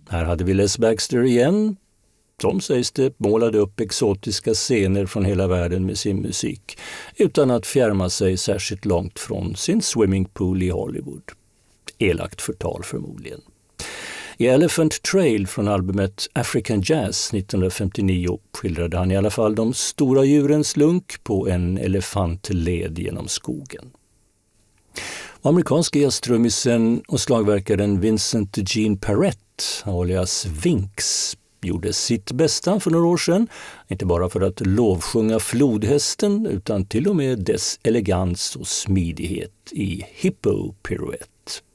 Här hade vi Les Baxter igen, som sägs det målade upp exotiska scener från hela världen med sin musik, utan att fjärma sig särskilt långt från sin swimmingpool i Hollywood. Elakt förtal förmodligen. I Elephant Trail från albumet African Jazz 1959 skildrade han i alla fall de stora djurens lunk på en elefantled genom skogen. Amerikanska jazztrummisen och slagverkaren Vincent Gene Perret, alias Vinx, gjorde sitt bästa för några år sedan, inte bara för att lovsjunga flodhästen utan till och med dess elegans och smidighet i Hippo Pirouette.